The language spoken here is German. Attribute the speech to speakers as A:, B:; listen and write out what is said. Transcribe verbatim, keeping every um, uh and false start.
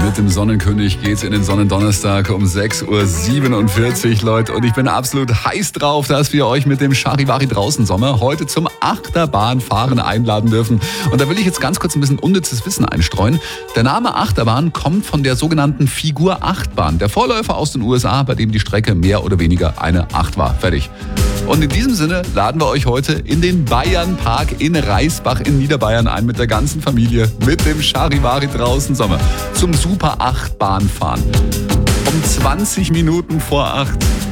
A: Mit dem Sonnenkönig geht's in den Sonnendonnerstag um sechs Uhr siebenundvierzig, Leute. Und ich bin absolut heiß drauf, dass wir euch mit dem Charivari draußen Sommer heute zum Achterbahnfahren einladen dürfen. Und da will ich jetzt ganz kurz ein bisschen unnützes Wissen einstreuen. Der Name Achterbahn kommt von der sogenannten Figur acht Bahn, der Vorläufer aus den U S A, bei dem die Strecke mehr oder weniger eine acht war. Fertig. Und in diesem Sinne laden wir euch heute in den Bayernpark in Reisbach in Niederbayern ein mit der ganzen Familie, mit dem Charivari draußen Sommer zum Super acht Bahn fahren. Um zwanzig Minuten vor acht